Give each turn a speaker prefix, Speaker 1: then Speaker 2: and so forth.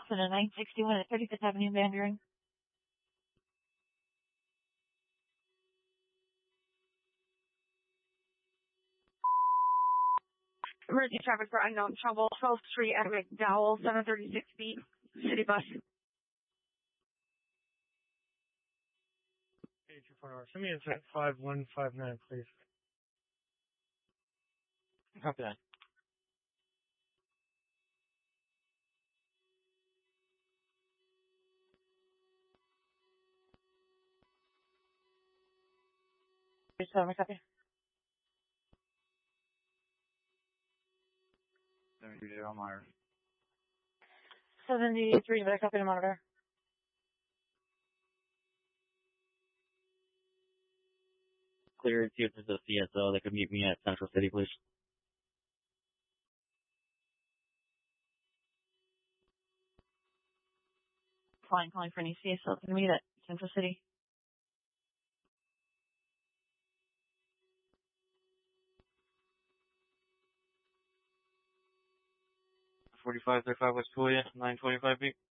Speaker 1: Boston at 961 at 35th Avenue, Van Buren.
Speaker 2: Emergency traffic for unknown trouble, 12th Street at McDowell, 736 feet, city bus.
Speaker 3: Send me in at 5159, please.
Speaker 4: Copy that.
Speaker 1: Copy.
Speaker 4: 730 Myers.
Speaker 1: 73, but I copy the monitor.
Speaker 4: Clear and see if there's a CSO that could meet me at Central City, please.
Speaker 1: Calling for any CSO to meet at Central City.
Speaker 4: .4535 West Julia, 925 feet.